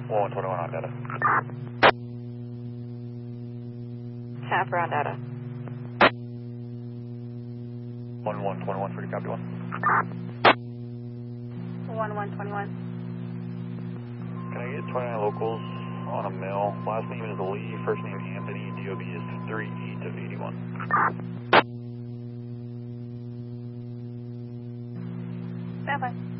121 on data. Half round data. 1121, pretty copy 1. 1121. Can I get 29 locals on a mill? Last name is Lee, first name Anthony, DOB is 3E to 81. Stand by.